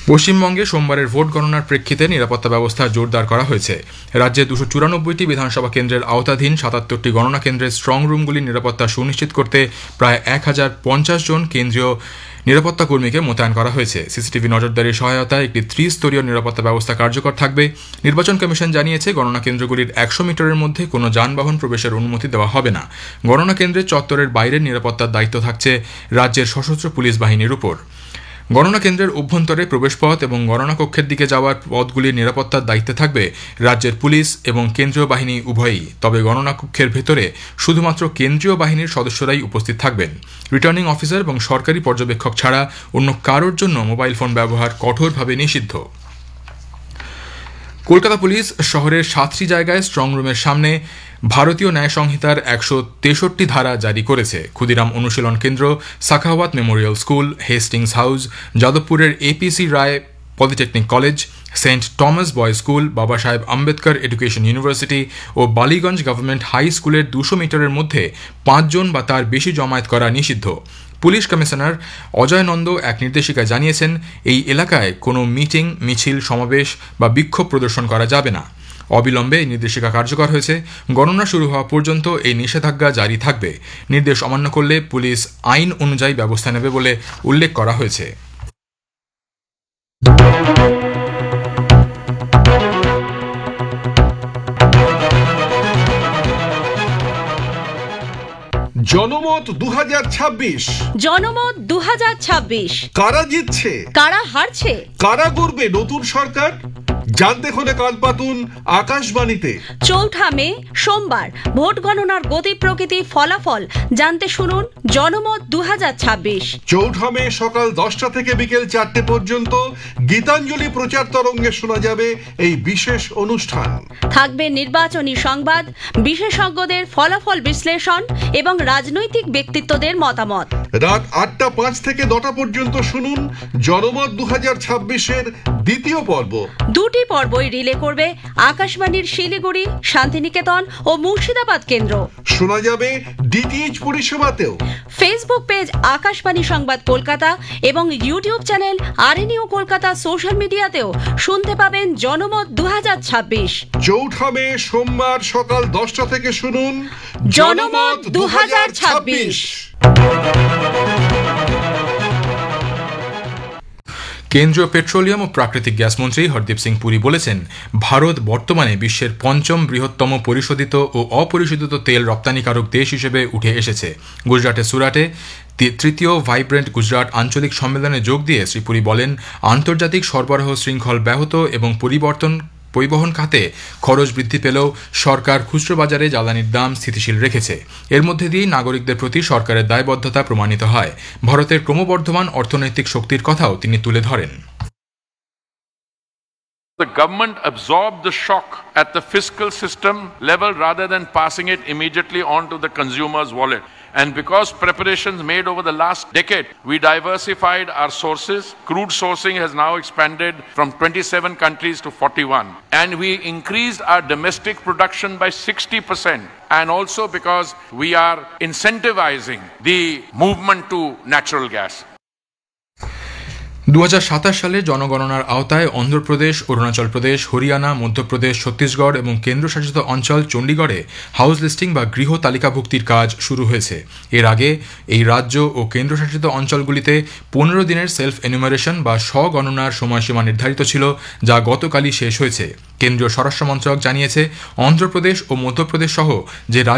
পশ্চিমবঙ্গে সোমবারের ভোট গণনার প্রেক্ষিতে নিরাপত্তা ব্যবস্থা জোরদার করা হয়েছে। রাজ্যে 294টি বিধানসভা কেন্দ্রের আওতাধীন 77টি গণনা কেন্দ্রের স্ট্রং রুমগুলির নিরাপত্তা সুনিশ্চিত করতে প্রায় 1050 জন কেন্দ্রীয় নিরাপত্তা কর্মীকে মোতায়েন করা হয়েছে। সিসিটিভি নজরদারির সহায়তায় একটি ত্রিস্তরীয় নিরাপত্তা ব্যবস্থা কার্যকর থাকবে। নির্বাচন কমিশন জানিয়েছে, গণনা কেন্দ্রগুলির 100 মিটারের মধ্যে কোনো যানবাহন প্রবেশের অনুমতি দেওয়া হবে না। গণনা কেন্দ্রের চত্বরের বাইরের নিরাপত্তার দায়িত্ব থাকছে রাজ্যের সশস্ত্র পুলিশ বাহিনীর উপর। গণনা কেন্দ্রের অভ্যন্তরে প্রবেশপথ এবং গণনা কক্ষের দিকে যাওয়ার পথগুলির নিরাপত্তার দায়িত্বে থাকবে রাজ্যের পুলিশ এবং কেন্দ্রীয় বাহিনী উভয়ই। তবে গণনা কক্ষের ভেতরে শুধুমাত্র কেন্দ্রীয় বাহিনীর সদস্যরাই উপস্থিত থাকবেন। রিটার্নিং অফিসার এবং সরকারি পর্যবেক্ষক ছাড়া অন্য কারোর জন্য মোবাইল ফোন ব্যবহার কঠোরভাবে নিষিদ্ধ। কলকাতা পুলিশ শহরের 7টি জায়গায় স্ট্রং রুমের সামনে ভারতীয় ন্যায় সংহিতার 163 ধারা জারি করেছে। ক্ষুদিরাম অনুশীলন কেন্দ্র, Sakhawat Memorial school, Hastings house, যাদবপুরের APC রায় polytechnic college, Saint Thomas boys school, বাবা সাহেব আম্বেদকর এডুকেশন ইউনিভার্সিটি ও বালিগঞ্জ গভর্নমেন্ট হাই স্কুলের 200 মিটারের মধ্যে 5 জন বা তার বেশি জমায়েত করা নিষিদ্ধ। পুলিশ কমিশনার অজয় নন্দ এক নির্দেশিকায় জানিয়েছেন, এই এলাকায় কোনো মিটিং, মিছিল, সমাবেশ বা বিক্ষোভ প্রদর্শন করা যাবে না। অবিলম্বে এই নির্দেশিকা কার্যকর হয়েছে। গণনা শুরু হওয়া পর্যন্ত এই নিষেধাজ্ঞা জারি থাকবে। নির্দেশ অমান্য করলে পুলিশ আইন অনুযায়ী ব্যবস্থা নেবে বলে উল্লেখ করা হয়েছে। জনমত 2026। জনমত 2026। কারা জিতছে, কারা হারছে, কারা গড়বে নতুন সরকার, জানতে হলে কান পাতুন আকাশবাণীতে। 4 মে সোমবার ভোট গণনার গতি প্রকৃতি ফলাফল জানতে শুনুন জনমত 2026। 4 মে সকাল 10টা থেকে বিকেল 4টে পর্যন্ত গীতাঞ্জলি প্রচার তরঙ্গে শোনা যাবে এই বিশেষ অনুষ্ঠান। থাকবে নির্বাচনী সংবাদ, বিশেষজ্ঞদের ফলাফল বিশ্লেষণ এবং রাজনৈতিক ব্যক্তিত্বদের মতামত। রাত 8টা 5 থেকে 9টা পর্যন্ত শুনুন জনমত 2026-এর দ্বিতীয় পর্ব। দুটি পর্বই রিলে করবে আকাশবাণীর শিলিগুড়ি, শান্তিনিকেতন ও মুর্শিদাবাদ কেন্দ্র। শোনা যাবে ডিটিএইচ পরিষেবাতেও। ফেসবুক পেজ আকাশবাণী সংবাদ কলকাতা এবং ইউটিউব চ্যানেল আরএনইউ কলকাতা সোশ্যাল মিডিয়াতেও শুনতে পাবেন জনমত 2026। 4 মে সোমবার সকাল 10টা থেকে শুনুন জনমত 2026। কেন্দ্রীয় পেট্রোলিয়াম ও প্রাকৃতিক গ্যাস মন্ত্রী হরদীপ সিং পুরী বলেছেন, ভারত বর্তমানে বিশ্বের 5ম বৃহত্তম পরিশোধিত ও অপরিশোধিত তেল রপ্তানিকারক দেশ হিসেবে উঠে এসেছে। গুজরাটের সুরাটে তৃতীয় ভাইব্রেন্ট গুজরাট আঞ্চলিক সম্মেলনে যোগ দিয়ে শ্রী পুরী বলেন, আন্তর্জাতিক সরবরাহ শৃঙ্খল ব্যাহত এবং পরিবহন খাতে খরচ বৃদ্ধি পেলেও সরকার খুচরো বাজারে জ্বালানির দাম স্থিতিশীল রেখেছে। এর মধ্যে দিয়েই নাগরিকদের প্রতি সরকারের দায়বদ্ধতা প্রমাণিত হয়। ভারতের ক্রমবর্ধমান অর্থনৈতিক শক্তির কথাও তিনি তুলে ধরেন। The government absorbed the shock at the fiscal system level rather than passing it immediately on to the consumer's wallet. And because preparations made over the last decade, we diversified our sources. Crude sourcing has now expanded from 27 countries to 41. And we increased our domestic production by 60%. And also because we are incentivizing the movement to natural gas. 2027 সালে জনগণনার আওতায় অন্ধ্রপ্রদেশ, অরুণাচল প্রদেশ, হরিয়ানা, মধ্যপ্রদেশ, ছত্তিশগড় এবং কেন্দ্রশাসিত অঞ্চল চণ্ডীগড়ে house listing বা গৃহ তালিকাভুক্তির কাজ শুরু হয়েছে। এর আগে এই রাজ্য ও কেন্দ্রশাসিত অঞ্চলগুলিতে 15 দিনের সেলফ এনুমারেশন বা স্বগণনার সময়সীমা নির্ধারিত ছিল, যা গতকালই শেষ হয়েছে। কেন্দ্রীয় স্বরাষ্ট্র মন্ত্রক জানিয়েছে, অন্ধ্রপ্রদেশ ও মধ্যপ্রদেশ সহ যে